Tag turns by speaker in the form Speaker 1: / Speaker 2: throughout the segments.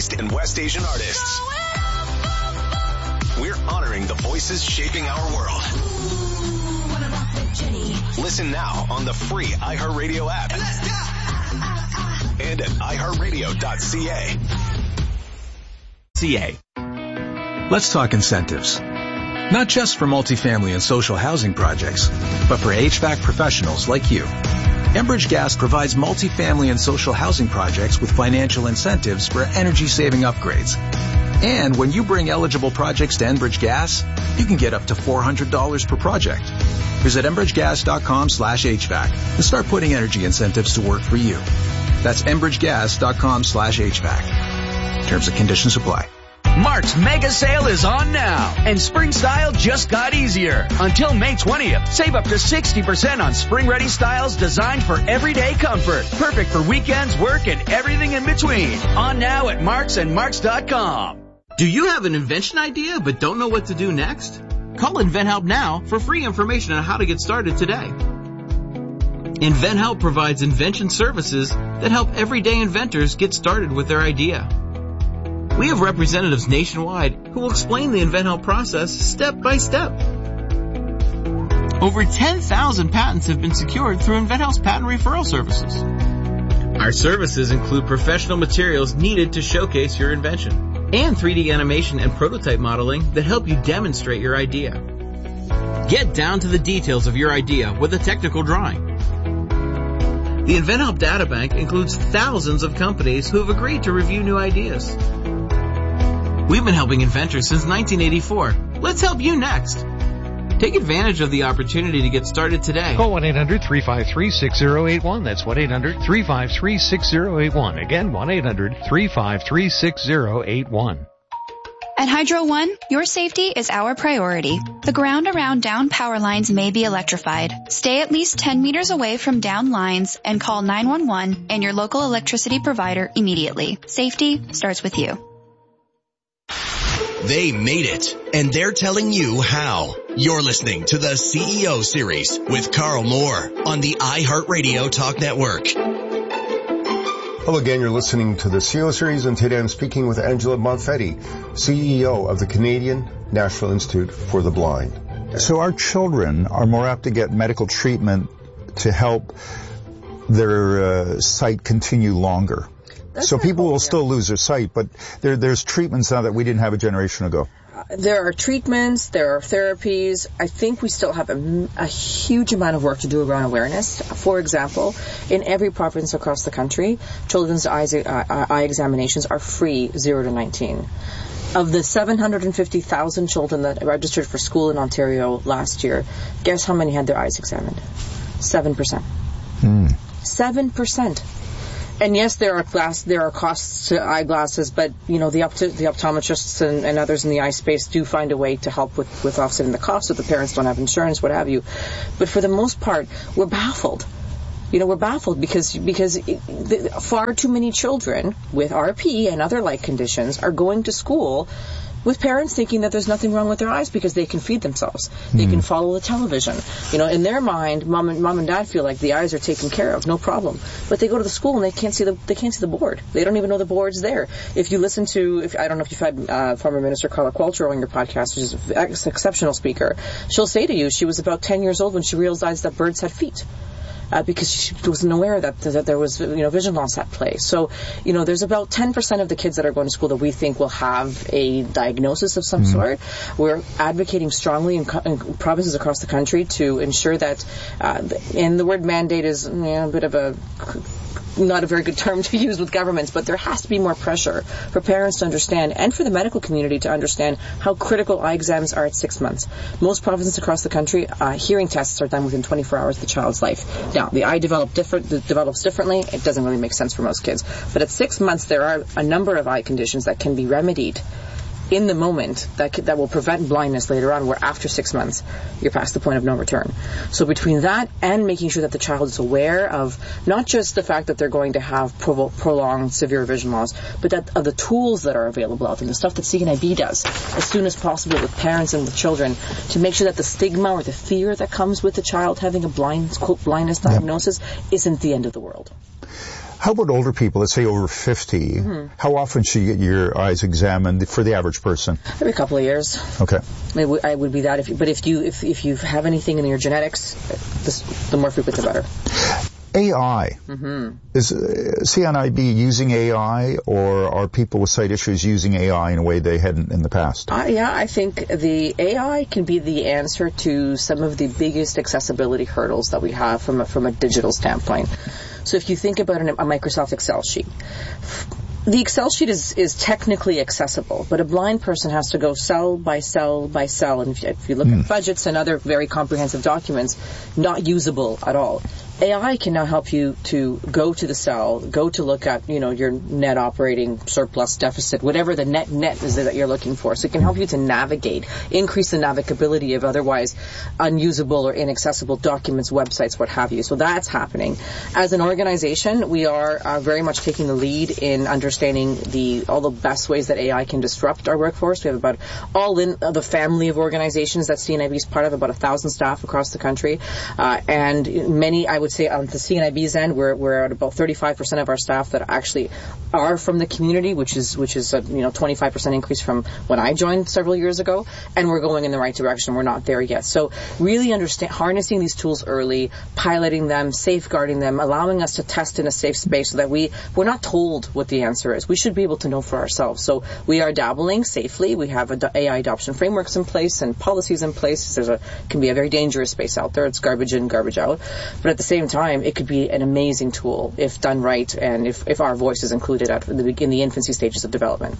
Speaker 1: and West Asian artists. We're honoring the voices shaping our world. Listen now on the free iHeartRadio app and at iHeartRadio.ca.
Speaker 2: Let's talk incentives. Not just for multifamily and social housing projects, but for HVAC professionals like you. Enbridge Gas provides multifamily and social housing projects with financial incentives for energy-saving upgrades. And when you bring eligible projects to Enbridge Gas, you can get up to $400 per project. Visit enbridgegas.com/HVAC and start putting energy incentives to work for you. That's enbridgegas.com/HVAC. Terms and conditions apply.
Speaker 3: Mark's mega sale is on now, and spring style just got easier. Until May 20th, save up to 60% on spring-ready styles designed for everyday comfort. Perfect for weekends, work, and everything in between. On now at Marks and Marks.com.
Speaker 4: Do you have an invention idea but don't know what to do next? Call InventHelp now for free information on how to get started today. InventHelp provides invention services that help everyday inventors get started with their idea. We have representatives nationwide who will explain the InventHelp process step by step. Over 10,000 patents have been secured through InventHelp's patent referral services. Our services include professional materials needed to showcase your invention and 3D animation and prototype modeling that help you demonstrate your idea. Get down to the details of your idea with a technical drawing. The InventHelp Databank includes thousands of companies who have agreed to review new ideas. We've been helping inventors since 1984. Let's help you next. Take advantage of the opportunity to get started today.
Speaker 5: Call 1-800-353-6081. That's 1-800-353-6081. Again, 1-800-353-6081.
Speaker 6: At Hydro One, your safety is our priority. The ground around down power lines may be electrified. Stay at least 10 meters away from down lines and call 911 and your local electricity provider immediately. Safety starts with you.
Speaker 1: They made it, and they're telling you how. You're listening to the CEO Series with Carl Moore on the iHeartRadio Talk Network.
Speaker 7: Hello again, you're listening to the CEO Series, and today I'm speaking with Angela Bonfetti, CEO of the Canadian National Institute for the Blind.
Speaker 8: So our children are more apt to get medical treatment to help their sight continue longer. So people will still lose their sight, but there's treatments now that we didn't have a generation ago.
Speaker 9: There are treatments, there are therapies. I think we still have a huge amount of work to do around awareness. For example, in every province across the country, children's eye examinations are free 0 to 19. Of the 750,000 children that registered for school in Ontario last year, guess how many had their eyes examined? 7%. 7%. And yes, there are costs to eyeglasses, but the optometrists and others in the eye space do find a way to help with offsetting the cost if the parents don't have insurance, what have you. But for the most part, we're baffled. We're baffled because far too many children with RP and other like conditions are going to school with parents thinking that there's nothing wrong with their eyes because they can feed themselves. They can follow the television. In their mind, mom and dad feel like the eyes are taken care of, no problem. But they go to the school and they can't see the board. They don't even know the board's there. If you listen to, I don't know if you've had former Minister Carla Qualtrough on your podcast, which is an exceptional speaker, she'll say to you she was about 10 years old when she realized that birds had feet. Because she wasn't aware that there was vision loss at play. So there's about 10% of the kids that are going to school that we think will have a diagnosis of some sort. We're advocating strongly in provinces across the country to ensure that, and the word mandate is a bit of a not a very good term to use with governments, but there has to be more pressure for parents to understand and for the medical community to understand how critical eye exams are at 6 months. Most provinces across the country, hearing tests are done within 24 hours of the child's life. Now, the eye develops differently. It doesn't really make sense for most kids. But at 6 months, there are a number of eye conditions that can be remedied in the moment that will prevent blindness later on, where after 6 months you're past the point of no return. So between that and making sure that the child is aware of not just the fact that they're going to have prolonged severe vision loss, but that of the tools that are available out there, the stuff that CNIB does as soon as possible with parents and with children, to make sure that the stigma or the fear that comes with the child having a blindness diagnosis isn't the end of the world.
Speaker 8: How about older people, let's say over 50? How often should you get your eyes examined for the average person?
Speaker 9: Every couple of years.
Speaker 8: Okay.
Speaker 9: I would be that. If you have anything in your genetics, the more frequent the better.
Speaker 8: AI. Is CNIB using AI, or are people with sight issues using AI in a way they hadn't in the past?
Speaker 9: Yeah, I think the AI can be the answer to some of the biggest accessibility hurdles that we have from a digital standpoint. So if you think about a Microsoft Excel sheet, the Excel sheet is technically accessible, but a blind person has to go cell by cell by cell, and if you look at budgets and other very comprehensive documents, not usable at all. AI can now help you to go to the cell, go to look at, your net operating surplus deficit, whatever the net is that you're looking for. So it can help you to navigate, increase the navigability of otherwise unusable or inaccessible documents, websites, what have you. So that's happening. As an organization, we are very much taking the lead in understanding all the best ways that AI can disrupt our workforce. We have about the family of organizations that CNIB is part of, about 1,000 staff across the country, and many, I would say, on the CNIB's end, we're at about 35% of our staff that actually are from the community, which is a 25% increase from when I joined several years ago, and we're going in the right direction. We're not there yet. So really harnessing these tools early, piloting them, safeguarding them, allowing us to test in a safe space so that we're not told what the answer is. We should be able to know for ourselves. So we are dabbling safely. We have AI adoption frameworks in place and policies in place. Can be a very dangerous space out there. It's garbage in, garbage out. But at the same time, it could be an amazing tool if done right and if our voice is included in the infancy stages of development.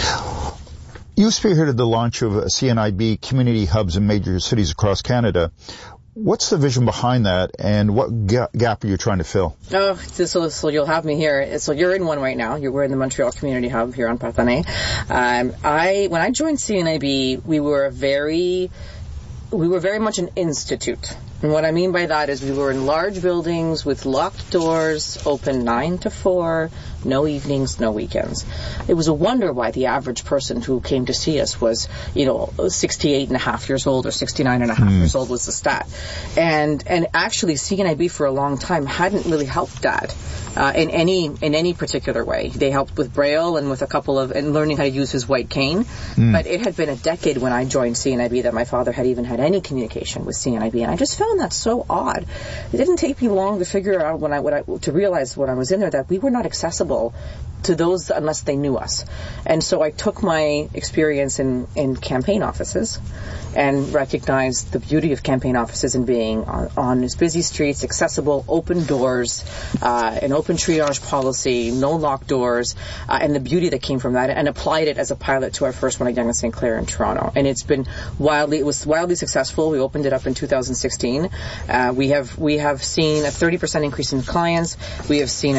Speaker 8: You spearheaded the launch of CNIB community hubs in major cities across Canada. What's the vision behind that, and what gap are you trying to fill?
Speaker 9: So you'll have me here. So you're in one right now. We're in the Montreal Community Hub here on Pathane. When I joined CNIB, we were very much an institute. And what I mean by that is we were in large buildings with locked doors, open 9 to 4, no evenings, no weekends. It was a wonder why the average person who came to see us was, 68 and a half years old or 69 and a half years old was the stat. And actually CNIB for a long time hadn't really helped that. In any particular way. They helped with Braille and with and learning how to use his white cane. But it had been a decade when I joined CNIB that my father had even had any communication with CNIB, and I just found that so odd. It didn't take me long to figure out to realize when I was in there that we were not accessible to those unless they knew us. And so I took my experience in campaign offices and recognized the beauty of campaign offices in being on busy streets, accessible, open doors, an open triage policy, no locked doors, and the beauty that came from that, and applied it as a pilot to our first one at Yonge and St. Clair in Toronto. And it was wildly successful. We opened it up in 2016. We have seen a 30% increase in clients. We have seen a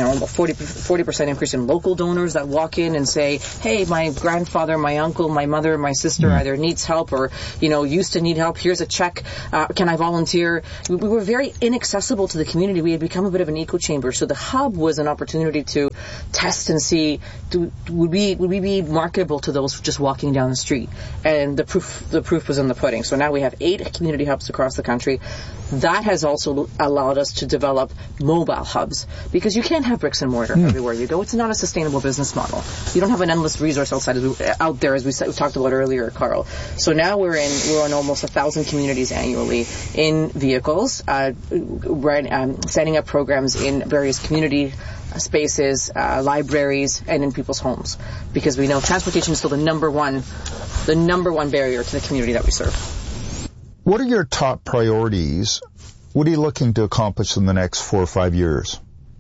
Speaker 9: 40% increase in local donors that walk in and say, hey, my grandfather, my uncle, my mother, my sister either needs help or, used to need help. Here's a check. Can I volunteer? We were very inaccessible to the community. We had become a bit of an echo chamber. So the hub was an opportunity to test and see, would we be marketable to those just walking down the street? And the proof was in the pudding. So now we have 8 community hubs across the country. That has also allowed us to develop mobile hubs, because you can't have bricks and mortar everywhere you go. It's not a sustainable business model. You don't have an endless resource out there, as we talked about earlier, Carl. So now we're on almost 1,000 communities annually in vehicles, setting up programs in various community spaces, libraries, and in people's homes, because we know transportation is still the number one barrier to the community that we serve.
Speaker 8: What are your top priorities? What are you looking to accomplish in the next 4 or 5 years?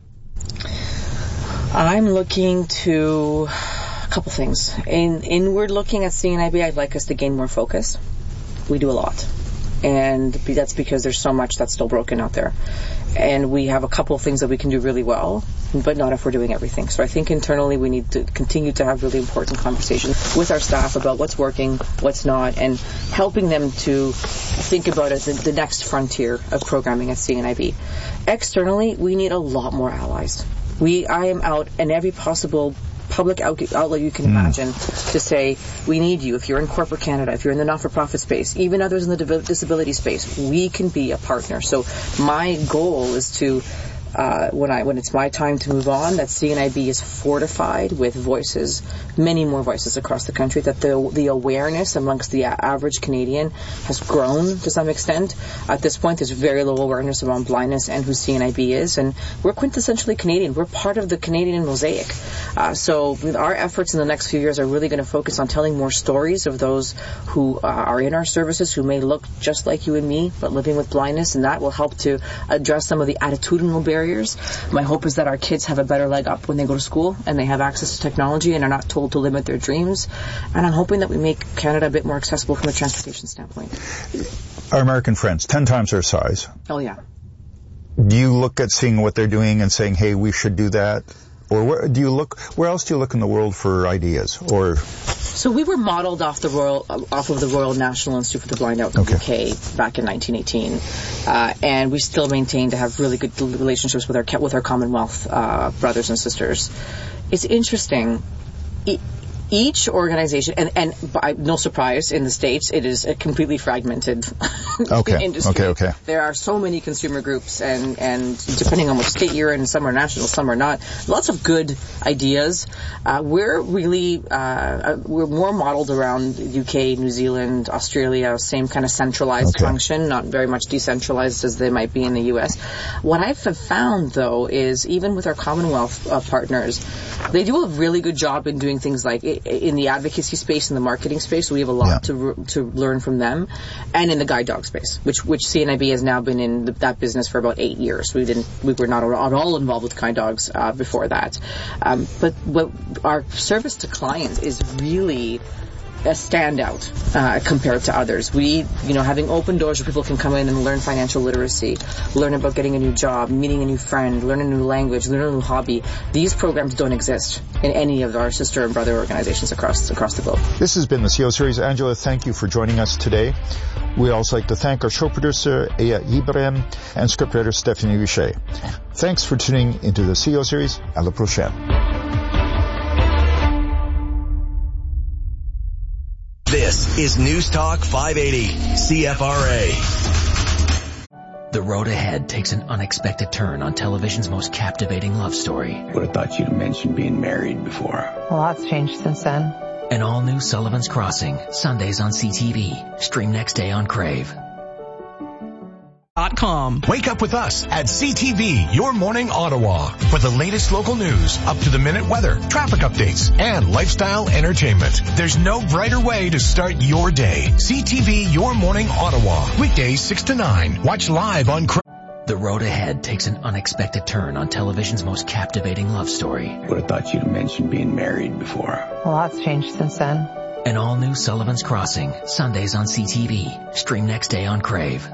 Speaker 9: I'm looking to a couple things. Inward looking at CNIB, I'd like us to gain more focus. We do a lot. And that's because there's so much that's still broken out there. And we have a couple of things that we can do really well, but not if we're doing everything. So I think internally we need to continue to have really important conversations with our staff about what's working, what's not, and helping them to think about it as the next frontier of programming at CNIB. Externally, we need a lot more allies. I am out in every possible public outlet you can imagine to say, we need you. If you're in corporate Canada, if you're in the not-for-profit space, even others in the disability space, we can be a partner. So my goal is to when it's my time to move on, that CNIB is fortified with voices, many more voices across the country, that the awareness amongst the average Canadian has grown to some extent. At this point, there's very low awareness around blindness and who CNIB is, and we're quintessentially Canadian. We're part of the Canadian mosaic. So our efforts in the next few years are really going to focus on telling more stories of those who are in our services, who may look just like you and me, but living with blindness, and that will help to address some of the attitudinal barriers. My hope is that our kids have a better leg up when they go to school and they have access to technology and are not told to limit their dreams. And I'm hoping that we make Canada a bit more accessible from a transportation standpoint.
Speaker 8: Our American friends, 10 times our size.
Speaker 9: Oh, yeah.
Speaker 8: Do you look at seeing what they're doing and saying, hey, we should do that? Or where else do you look in the world for ideas? Or
Speaker 9: so we were modeled off of the Royal National Institute for the Blind out in the UK back in 1918, and we still maintain to have really good relationships with our Commonwealth brothers and sisters. It's interesting. Each organization, and by no surprise, in the States, it is a completely fragmented industry.
Speaker 8: Okay.
Speaker 9: There are so many consumer groups, and depending on which state you're in, some are national, some are not. Lots of good ideas. We're really, we're more modeled around UK, New Zealand, Australia, same kind of centralized function, not very much decentralized as they might be in the US. What I've found, though, is even with our Commonwealth partners, they do a really good job in doing things like in the advocacy space and the marketing space. We have a lot to learn from them, and in the guide dog space, which CNIB has now been in that business for about 8 years. We were not at all involved with guide dogs before that, but our service to clients is really a standout compared to others. We, having open doors where people can come in and learn financial literacy, learn about getting a new job, meeting a new friend, learn a new language, learn a new hobby. These programs don't exist in any of our sister and brother organizations across the globe.
Speaker 8: This has been the CEO Series. Angela, thank you for joining us today. We also like to thank our show producer, Aya Ibrahim, and scriptwriter, Stephanie Richer. Thanks for tuning into the CEO Series. À la prochaine.
Speaker 1: This is News Talk 580, CFRA.
Speaker 5: The road ahead takes an unexpected turn on television's most captivating love story.
Speaker 10: Would have thought you'd mentioned being married before.
Speaker 11: A lot's changed since then.
Speaker 5: An all-new Sullivan's Crossing, Sundays on CTV. Stream next day on Crave.
Speaker 1: Wake up with us at CTV, Your Morning Ottawa, for the latest local news, up-to-the-minute weather, traffic updates, and lifestyle entertainment. There's no brighter way to start your day. CTV, Your Morning Ottawa, weekdays 6 to 9. Watch live on
Speaker 5: The road ahead takes an unexpected turn on television's most captivating love story.
Speaker 10: Would have thought you'd mentioned being married before.
Speaker 11: A lot's changed since then.
Speaker 5: An all-new Sullivan's Crossing, Sundays on CTV. Stream next day on Crave.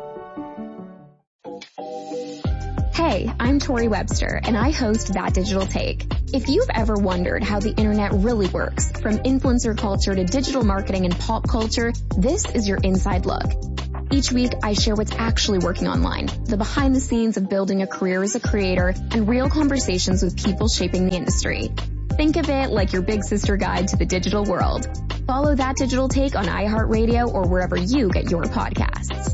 Speaker 12: Hey, I'm Tori Webster, and I host That Digital Take. If you've ever wondered how the internet really works, from influencer culture to digital marketing and pop culture, this is your inside look. Each week, I share what's actually working online, the behind the scenes of building a career as a creator, and real conversations with people shaping the industry. Think of it like your big sister guide to the digital world. Follow That Digital Take on iHeartRadio or wherever you get your podcasts.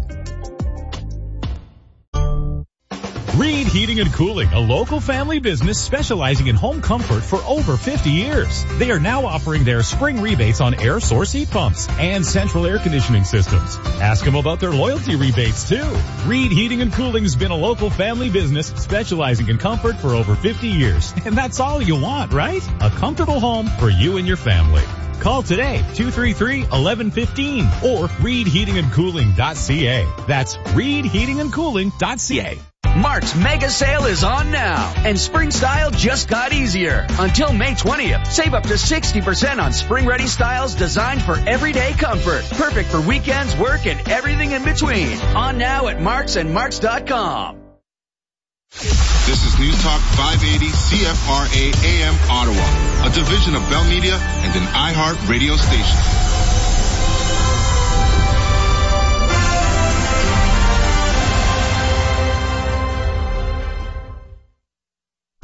Speaker 13: Reed Heating and Cooling, a local family business specializing in home comfort for over 50 years. They are now offering their spring rebates on air source heat pumps and central air conditioning systems. Ask them about their loyalty rebates too. Reed Heating and Cooling has been a local family business specializing in comfort for over 50 years. And that's all you want, right? A comfortable home for you and your family. Call today, 233-1115 or reedheatingandcooling.ca. That's reedheatingandcooling.ca.
Speaker 3: Mark's mega sale is on now, and spring style just got easier. Until May 20th, save up to 60% on spring-ready styles designed for everyday comfort. Perfect for weekends, work, and everything in between. On now at Marks and Marks.com.
Speaker 14: This is News Talk 580 CFRA AM Ottawa, a division of Bell Media and an iHeart radio station.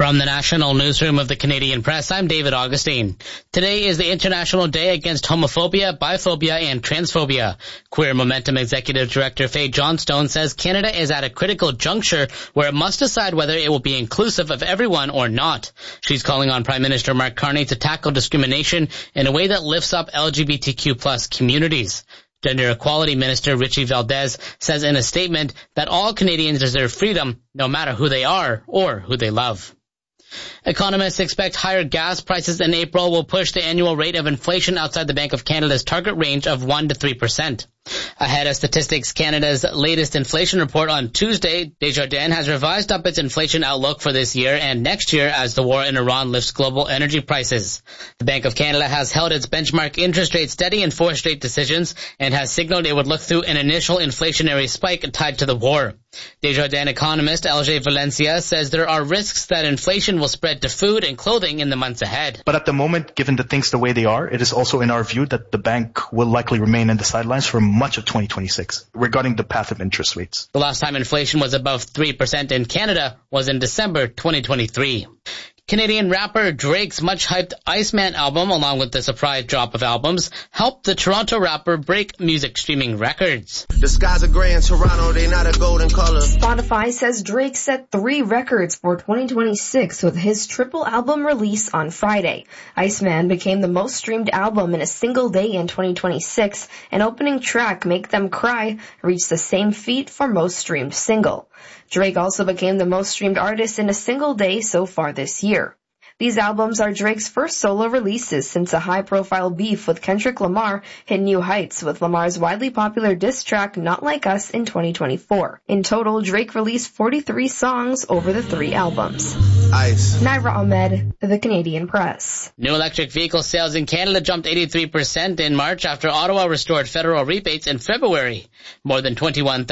Speaker 15: From the National Newsroom of the Canadian Press, I'm David Augustine. Today is the International Day Against Homophobia, Biphobia, and Transphobia. Queer Momentum Executive Director Faye Johnstone says Canada is at a critical juncture where it must decide whether it will be inclusive of everyone or not. She's calling on Prime Minister Mark Carney to tackle discrimination in a way that lifts up LGBTQ+ communities. Gender Equality Minister Richie Valdez says in a statement that all Canadians deserve freedom, no matter who they are or who they love. Economists expect higher gas prices in April will push the annual rate of inflation outside the Bank of Canada's target range of 1 to 3%. Ahead of Statistics Canada's latest inflation report on Tuesday, Desjardins has revised up its inflation outlook for this year and next year as the war in Iran lifts global energy prices. The Bank of Canada has held its benchmark interest rate steady in 4 straight decisions and has signaled it would look through an initial inflationary spike tied to the war. Desjardins economist Alger Valencia says there are risks that inflation will spread to food and clothing in the months ahead.
Speaker 16: But at the moment, given the things the way they are, it is also in our view that the bank will likely remain in the sidelines for much of 2026 regarding the path of interest rates.
Speaker 15: The last time inflation was above 3% in Canada was in December 2023. Canadian rapper Drake's much-hyped Iceman album, along with the surprise drop of albums, helped the Toronto rapper break music streaming records.
Speaker 17: The skies are gray in Toronto, they not a golden color.
Speaker 18: Spotify says Drake set 3 records for 2026 with his triple album release on Friday. Iceman became the most streamed album in a single day in 2026, and opening track Make Them Cry reached the same feat for most streamed single. Drake also became the most streamed artist in a single day so far this year. These albums are Drake's first solo releases since a high-profile beef with Kendrick Lamar hit new heights with Lamar's widely popular diss track Not Like Us in 2024. In total, Drake released 43 songs over the 3 albums.
Speaker 17: Ice.
Speaker 18: Naira Ahmed, The Canadian Press.
Speaker 15: New electric vehicle sales in Canada jumped 83% in March after Ottawa restored federal rebates in February. More than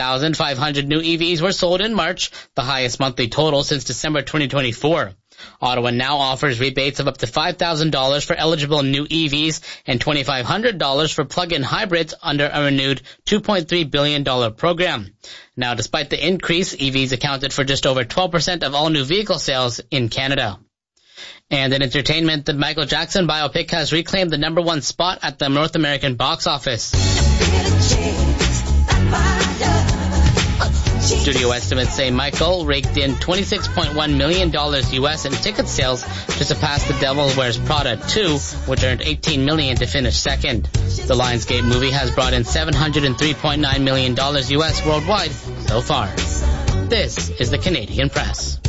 Speaker 15: 21,500 new EVs were sold in March, the highest monthly total since December 2024. Ottawa now offers rebates of up to $5,000 for eligible new EVs and $2,500 for plug-in hybrids under a renewed $2.3 billion program. Now, despite the increase, EVs accounted for just over 12% of all new vehicle sales in Canada. And in entertainment, the Michael Jackson biopic has reclaimed the #1 spot at the North American box office. Studio estimates say Michael raked in $26.1 million US in ticket sales to surpass The Devil Wears Prada 2, which earned $18 million to finish second. The Lionsgate movie has brought in $703.9 million US worldwide so far. This is the Canadian Press.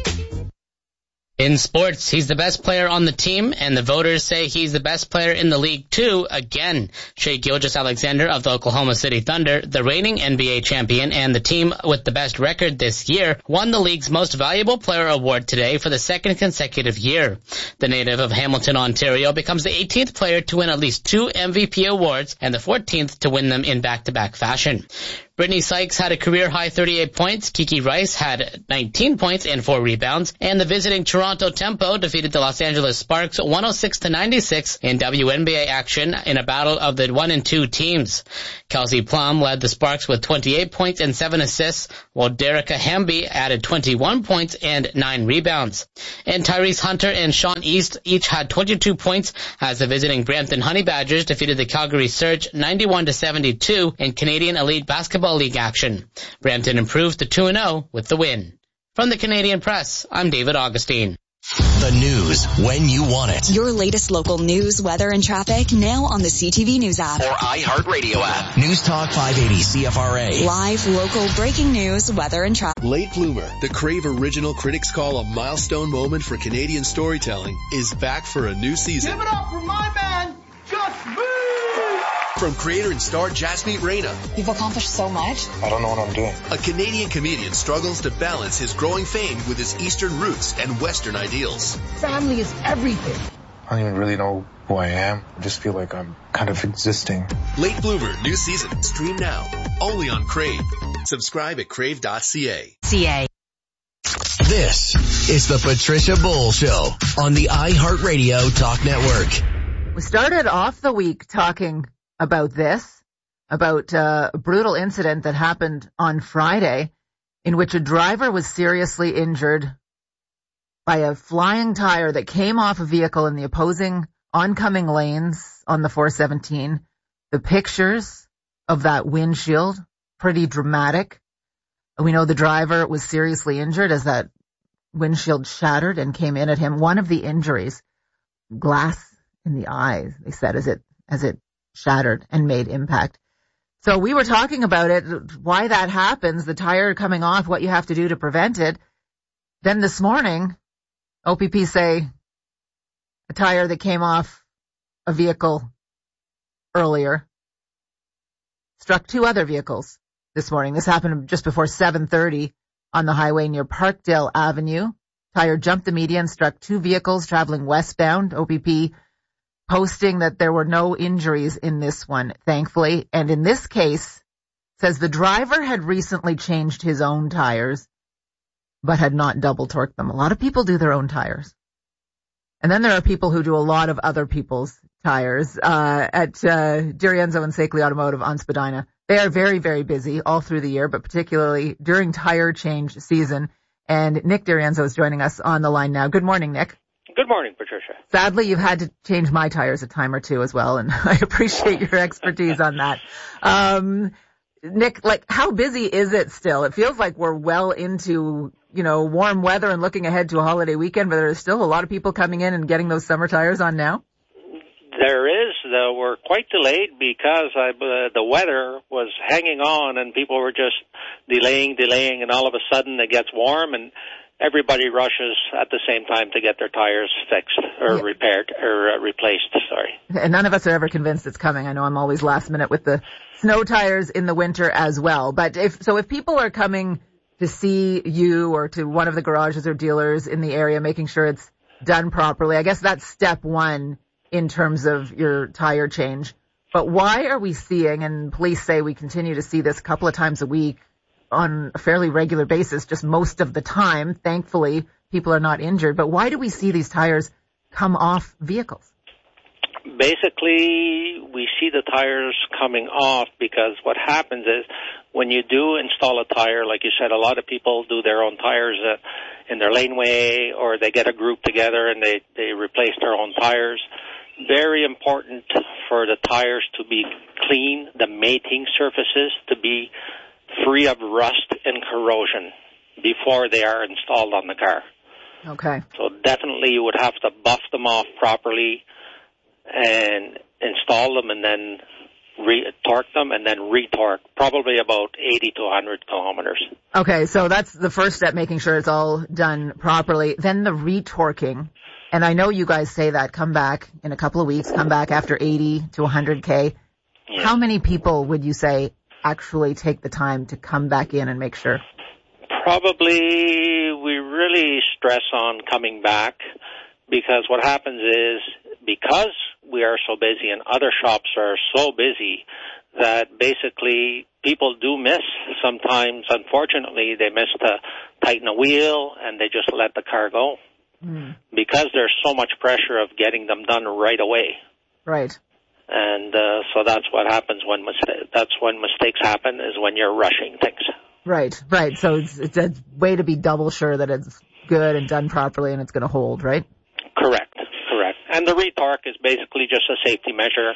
Speaker 15: In sports, he's the best player on the team, and the voters say he's the best player in the league too, again. Shai Gilgeous-Alexander of the Oklahoma City Thunder, the reigning NBA champion and the team with the best record this year, won the league's Most Valuable Player award today for the second consecutive year. The native of Hamilton, Ontario, becomes the 18th player to win at least 2 MVP awards and the 14th to win them in back-to-back fashion. Brittany Sykes had a career-high 38 points, Kiki Rice had 19 points and 4 rebounds, and the visiting Toronto Tempo defeated the Los Angeles Sparks 106-96 in WNBA action in a battle of the 1 and 2 teams. Kelsey Plum led the Sparks with 28 points and 7 assists, while Derica Hamby added 21 points and 9 rebounds. And Tyrese Hunter and Sean East each had 22 points as the visiting Brampton Honey Badgers defeated the Calgary Surge 91-72 in Canadian Elite Basketball League action. Brampton improved to 2-0 with the win. From the Canadian Press, I'm David Augustine.
Speaker 1: The news when you want it.
Speaker 19: Your latest local news, weather, and traffic now on the CTV News app.
Speaker 1: Or iHeartRadio app. News Talk 580 CFRA.
Speaker 19: Live, local, breaking news, weather, and traffic.
Speaker 20: Late Bloomer, the Crave original critics call a milestone moment for Canadian storytelling, is back for a new season.
Speaker 21: Give it up for my man, Just Move!
Speaker 20: From creator and star Jasmeet Reyna.
Speaker 19: You've accomplished so much.
Speaker 20: I don't know what I'm doing. A Canadian comedian struggles to balance his growing fame with his Eastern roots and Western ideals.
Speaker 21: Family is everything.
Speaker 22: I don't even really know who I am. I just feel like I'm kind of existing.
Speaker 20: Late Bloomer, new season. Stream now. Only on Crave. Subscribe at crave.ca.
Speaker 1: This is the Patricia Bull Show on the iHeartRadio Talk Network.
Speaker 23: We started off the week talking about a brutal incident that happened on Friday in which a driver was seriously injured by a flying tire that came off a vehicle in the opposing oncoming lanes on the 417. The pictures of that windshield, pretty dramatic. We know the driver was seriously injured as that windshield shattered and came in at him. One of the injuries, glass in the eyes, they said, as it shattered and made impact. So we were talking about it, why that happens, the tire coming off, what you have to do to prevent it. Then this morning, OPP say a tire that came off a vehicle earlier struck two other vehicles this morning. This happened just before 7:30 on the highway near Parkdale Avenue. Tire jumped the median, struck two vehicles traveling westbound. OPP posting that there were no injuries in this one, thankfully. And in this case, says the driver had recently changed his own tires, but had not double torqued them. A lot of people do their own tires. And then there are people who do a lot of other people's tires at D'Arienzo and Sakely Automotive on Spadina. They are very, very busy all through the year, but particularly during tire change season. And Nick D'Arienzo is joining us on the line now. Good morning, Nick.
Speaker 2: Good morning, Patricia.
Speaker 23: Sadly, you've had to change my tires a time or two as well, and I appreciate your expertise on that. Nick, how busy is it still? It feels like we're well into, warm weather and looking ahead to a holiday weekend, but there's still a lot of people coming in and getting those summer tires on now.
Speaker 2: There is, though. We're quite delayed because the weather was hanging on and people were just delaying, and all of a sudden it gets warm and everybody rushes at the same time to get their tires fixed or repaired or replaced, sorry.
Speaker 23: And none of us are ever convinced it's coming. I know I'm always last minute with the snow tires in the winter as well. But if people are coming to see you or to one of the garages or dealers in the area, making sure it's done properly, I guess that's step one in terms of your tire change. But why are we seeing, and police say we continue to see this a couple of times a week on a fairly regular basis, just most of the time, thankfully, people are not injured. But why do we see these tires come off vehicles?
Speaker 2: Basically, we see the tires coming off because what happens is when you do install a tire, like you said, a lot of people do their own tires in their laneway, or they get a group together and they replace their own tires. Very important for the tires to be clean, the mating surfaces to be free of rust and corrosion before they are installed on the car.
Speaker 23: Okay.
Speaker 2: So definitely you would have to buff them off properly and install them and then torque them and then retorque, probably about 80 to 100 kilometers.
Speaker 23: Okay, so that's the first step, making sure it's all done properly. Then the retorquing. And I know you guys say that, come back in a couple of weeks, come back after 80 to 100K. Yeah. How many people would you say actually take the time to come back in and make sure?
Speaker 2: Probably we really stress on coming back because what happens is because we are so busy and other shops are so busy that basically people do miss sometimes. Unfortunately, they miss to tighten a wheel and they just let the car go. Because there's so much pressure of getting them done right away.
Speaker 23: Right.
Speaker 2: And so that's what happens when mistakes happen, is when you're rushing things.
Speaker 23: Right. So it's a way to be double sure that it's good and done properly and it's going to hold, right?
Speaker 2: Correct. And the retorque is basically just a safety measure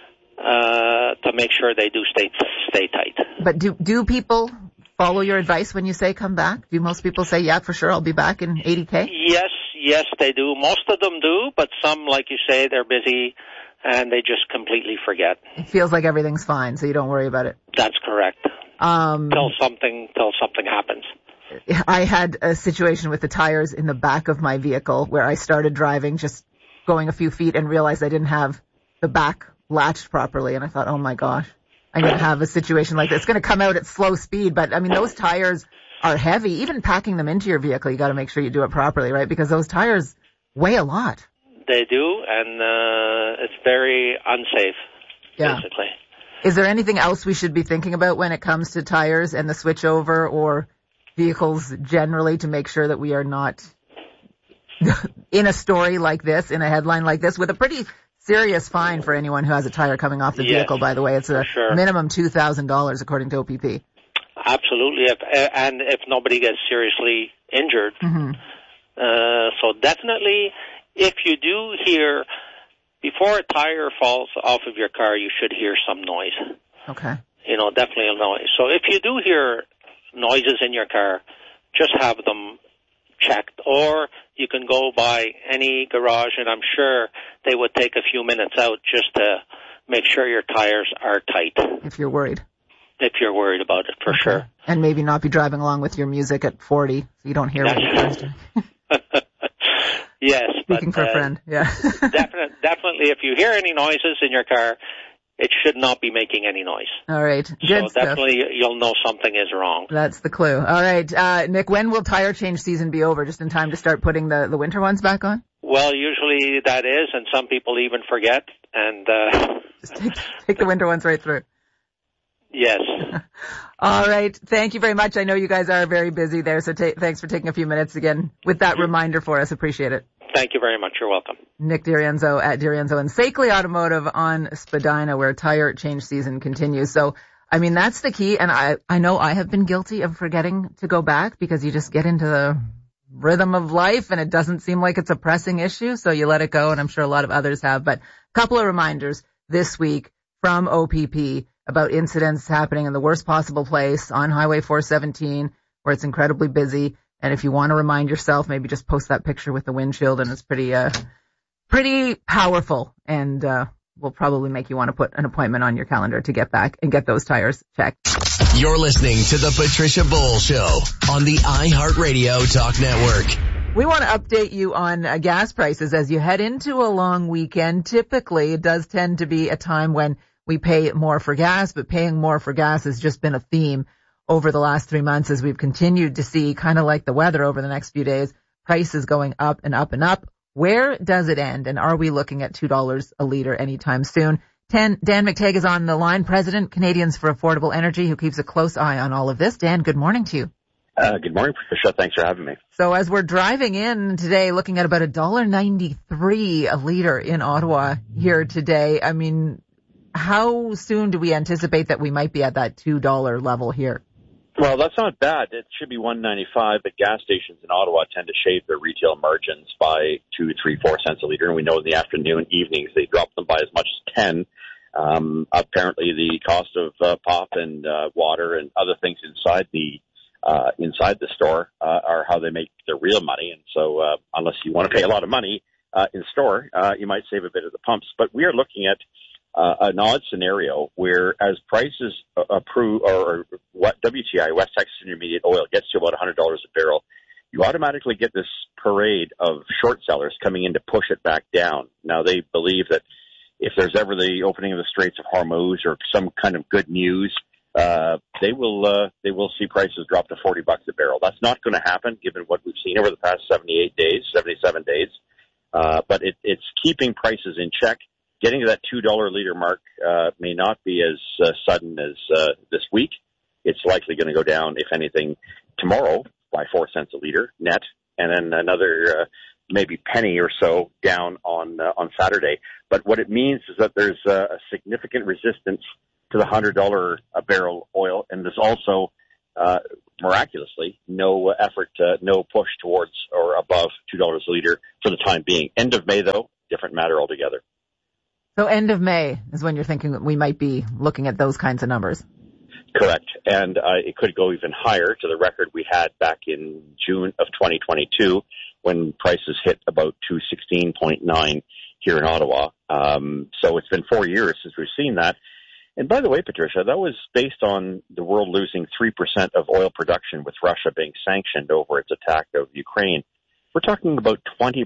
Speaker 2: to make sure they do stay tight.
Speaker 23: But do people follow your advice when you say come back? Do most people say, yeah, for sure, I'll be back in 80K?
Speaker 2: Yes, they do. Most of them do, but some, like you say, they're busy and they just completely forget.
Speaker 23: It feels like everything's fine, so you don't worry about it.
Speaker 2: That's correct. Till something happens.
Speaker 23: I had a situation with the tires in the back of my vehicle where I started driving, just going a few feet, and realized I didn't have the back latched properly, and I thought, oh my gosh, I'm going to have a situation like this. It's going to come out at slow speed, but I mean, those tires are heavy. Even packing them into your vehicle, you got to make sure you do it properly, right? Because those tires weigh a lot.
Speaker 2: They do, and it's very unsafe, basically.
Speaker 23: Is there anything else we should be thinking about when it comes to tires and the switchover or vehicles generally to make sure that we are not in a story like this, in a headline like this, with a pretty serious fine for anyone who has a tire coming off the vehicle, by the way? It's a minimum $2,000 according to OPP.
Speaker 2: Absolutely. If nobody gets seriously injured, So definitely, if you do hear, before a tire falls off of your car, you should hear some noise.
Speaker 23: Okay.
Speaker 2: Definitely a noise. So if you do hear noises in your car, just have them checked. Or you can go by any garage, and I'm sure they would take a few minutes out just to make sure your tires are tight.
Speaker 23: If you're worried.
Speaker 2: If you're worried about it, for sure.
Speaker 23: And maybe not be driving along with your music at 40 so you don't hear what your car's doing.
Speaker 2: Yes.
Speaker 23: Speaking for a friend, yeah.
Speaker 2: Definitely, if you hear any noises in your car, it should not be making any noise.
Speaker 23: All right. Good
Speaker 2: so definitely you'll know something is wrong.
Speaker 23: That's the clue. All right. Nick, when will tire change season be over? Just in time to start putting the winter ones back on?
Speaker 2: Well, usually that is, and some people even forget. And
Speaker 23: just take the winter ones right through.
Speaker 2: Yes.
Speaker 23: All right. Thank you very much. I know you guys are very busy there, so thanks for taking a few minutes again with that reminder for us. Appreciate it.
Speaker 2: Thank you very much. You're welcome.
Speaker 23: Nick D'Arienzo at D'Arienzo and Sakeley Automotive on Spadina, where tire change season continues. So, I mean, that's the key. And I know I have been guilty of forgetting to go back because you just get into the rhythm of life and it doesn't seem like it's a pressing issue. So you let it go, and I'm sure a lot of others have. But a couple of reminders this week from OPP about incidents happening in the worst possible place on Highway 417 where it's incredibly busy. And if you want to remind yourself, maybe just post that picture with the windshield, and it's pretty powerful, and will probably make you want to put an appointment on your calendar to get back and get those tires checked.
Speaker 4: You're listening to the Patricia Bull Show on the iHeartRadio Talk Network.
Speaker 23: We want to update you on gas prices as you head into a long weekend. Typically, it does tend to be a time when we pay more for gas, but paying more for gas has just been a theme over the last 3 months as we've continued to see, kind of like the weather over the next few days, prices going up and up and up. Where does it end? And are we looking at $2 a liter anytime soon? Dan McTagg is on the line, President, Canadians for Affordable Energy, who keeps a close eye on all of this. Dan, good morning to you.
Speaker 6: Good morning, Patricia. Thanks for having me.
Speaker 23: So as we're driving in today, looking at about $1.93 a liter in Ottawa here today, I mean, how soon do we anticipate that we might be at that $2 level here?
Speaker 6: Well, that's not bad. It should be $1.95, but gas stations in Ottawa tend to shave their retail margins by 2, 3, 4 cents a liter. And we know in the afternoon, evenings, they drop them by as much as 10. Apparently, the cost of pop and water and other things inside the store are how they make their real money. And so, unless you want to pay a lot of money in store, you might save a bit at the pumps. But we are looking at an odd scenario where as prices approve, or what WTI, West Texas Intermediate Oil, gets to about $100 a barrel, you automatically get this parade of short sellers coming in to push it back down. Now, they believe that if there's ever the opening of the Straits of Hormuz or some kind of good news, they will see prices drop to $40 a barrel. That's not going to happen given what we've seen over the past 77 days. But it's keeping prices in check. Getting to that $2 liter mark may not be as sudden as this week. It's likely going to go down, if anything, tomorrow by 4 cents a liter net, and then another maybe penny or so down on Saturday. But what it means is that there's a significant resistance to the $100 a barrel oil, and there's also miraculously no effort, no push towards or above $2 a liter for the time being. End of May, though, different matter altogether.
Speaker 23: So end of May is when you're thinking that we might be looking at those kinds of numbers.
Speaker 6: Correct. And it could go even higher to the record we had back in June of 2022 when prices hit about $216.9 here in Ottawa. So it's been 4 years since we've seen that. And by the way, Patricia, that was based on the world losing 3% of oil production with Russia being sanctioned over its attack of Ukraine. We're talking about 20%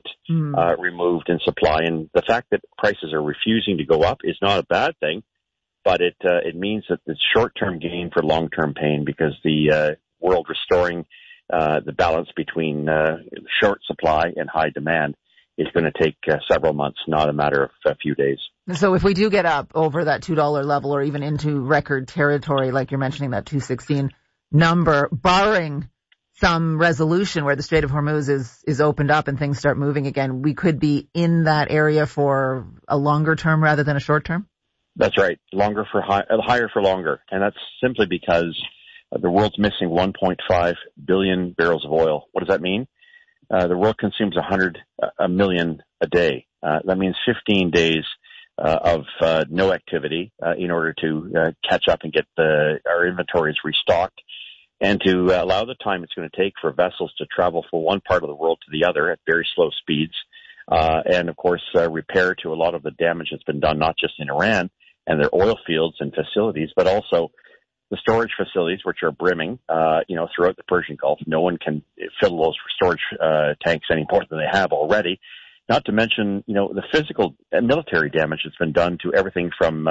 Speaker 6: removed in supply, and the fact that prices are refusing to go up is not a bad thing, but it means that it's short-term gain for long-term pain because the world restoring the balance between short supply and high demand is going to take several months, not a matter of a few days.
Speaker 23: So if we do get up over that $2 level or even into record territory, like you're mentioning that 216 number, barring some resolution where the Strait of Hormuz is opened up and things start moving again, we could be in that area for a longer term rather than a short term?
Speaker 6: That's right. Higher for longer. And that's simply because the world's missing 1.5 billion barrels of oil. What does that mean? the world consumes 100 million a day. That means 15 days of no activity in order to catch up and get our inventories restocked, and to allow the time it's going to take for vessels to travel from one part of the world to the other at very slow speeds, and of course repair to a lot of the damage that's been done, not just in Iran and their oil fields and facilities, but also the storage facilities, which are brimming, throughout the Persian Gulf. No one can fill those storage tanks any more than they have already. Not to mention, the physical and military damage that's been done to everything from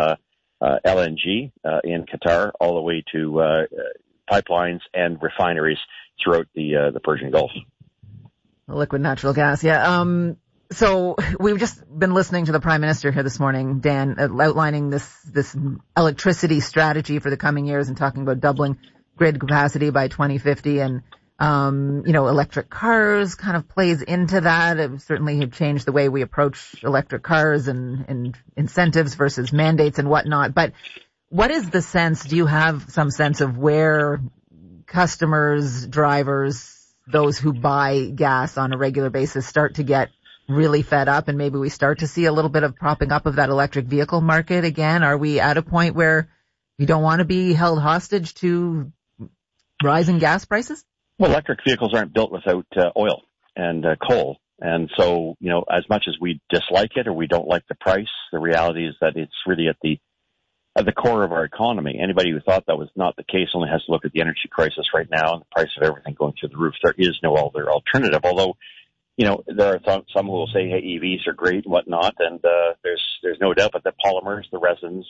Speaker 6: LNG in Qatar all the way to pipelines and refineries throughout the Persian Gulf.
Speaker 23: Liquid natural gas, yeah. So we've just been listening to the Prime Minister here this morning, Dan, outlining this electricity strategy for the coming years and talking about doubling grid capacity by 2050. And, electric cars kind of plays into that. It certainly have changed the way we approach electric cars and incentives versus mandates and whatnot. But what is the sense? Do you have some sense of where customers, drivers, those who buy gas on a regular basis start to get really fed up, and maybe we start to see a little bit of propping up of that electric vehicle market again? Are we at a point where you don't want to be held hostage to rising gas prices?
Speaker 6: Well, electric vehicles aren't built without oil and coal. And so, as much as we dislike it or we don't like the price, the reality is that it's really at the core of our economy. Anybody who thought that was not the case only has to look at the energy crisis right now and the price of everything going through the roof. There is no other alternative, although there are some who will say, hey, EVs are great and whatnot, and there's no doubt, but the polymers, the resins,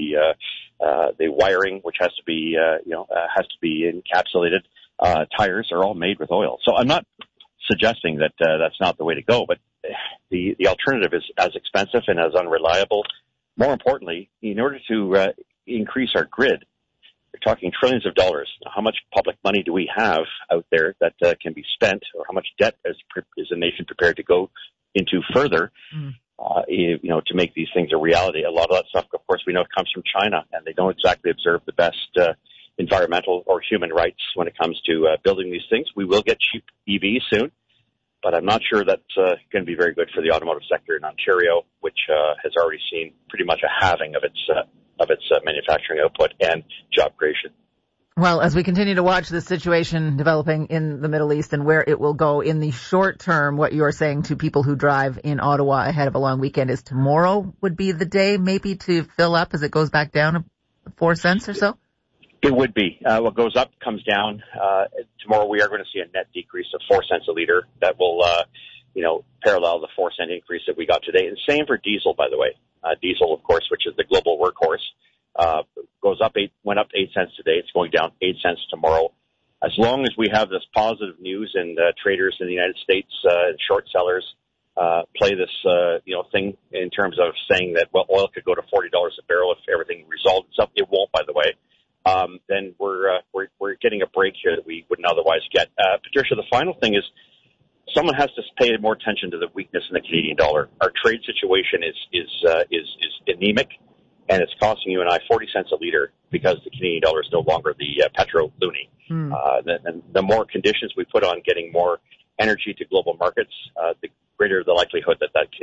Speaker 6: the wiring, which has to be encapsulated, tires are all made with oil. So I'm not suggesting that that's not the way to go, but the alternative is as expensive and as unreliable. More importantly, in order to increase our grid, we're talking trillions of dollars. How much public money do we have out there that can be spent, or how much debt is a nation prepared to go into further, to make these things a reality? A lot of that stuff, of course, we know comes from China, and they don't exactly observe the best environmental or human rights when it comes to building these things. We will get cheap EVs soon, but I'm not sure that's going to be very good for the automotive sector in Ontario, which has already seen pretty much a halving of its manufacturing output and job creation.
Speaker 23: Well, as we continue to watch this situation developing in the Middle East and where it will go in the short term, what you're saying to people who drive in Ottawa ahead of a long weekend is tomorrow would be the day maybe to fill up as it goes back down 4 cents or so?
Speaker 6: It would be. What goes up comes down. Tomorrow we are going to see a net decrease of 4 cents a liter. That will, parallel the 4 cent increase that we got today. And same for diesel, by the way. Diesel, of course, which is the global workhorse, went up 8 cents today. It's going down 8 cents tomorrow. As long as we have this positive news and traders in the United States and short sellers play this, thing in terms of saying that, well, oil could go to $40 a barrel if everything resolved itself. It won't, by the way. Then we're getting a break here that we wouldn't otherwise get. Patricia, the final thing is someone has to pay more attention to the weakness in the Canadian dollar. Our trade situation is anemic, and it's costing you and I 40 cents a liter because the Canadian dollar is no longer the petro loonie. The more conditions we put on getting more energy to global markets, the greater the likelihood that